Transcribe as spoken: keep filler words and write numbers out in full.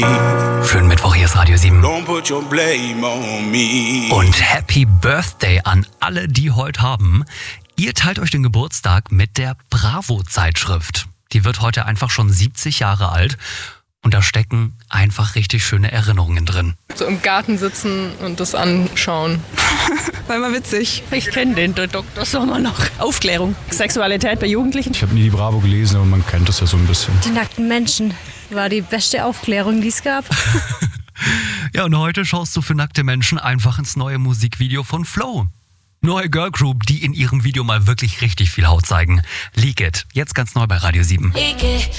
Schönen Mittwoch, hier ist Radio sieben. Don't put your blame on me. Und Happy Birthday an alle, die heute haben. Ihr teilt euch den Geburtstag mit der Bravo-Zeitschrift. Die wird heute einfach schon siebzig Jahre alt. Und da stecken einfach richtig schöne Erinnerungen drin. So im Garten sitzen und das anschauen. War immer witzig. Ich kenne den, der Doktor Sommer noch. Aufklärung, Sexualität bei Jugendlichen. Ich habe nie die Bravo gelesen, aber man kennt das ja so ein bisschen. Die nackten Menschen war die beste Aufklärung, die es gab. Ja, und heute schaust du für nackte Menschen einfach ins neue Musikvideo von Flow. Neue Girlgroup, die in ihrem Video mal wirklich richtig viel Haut zeigen. Leak It, jetzt ganz neu bei Radio sieben.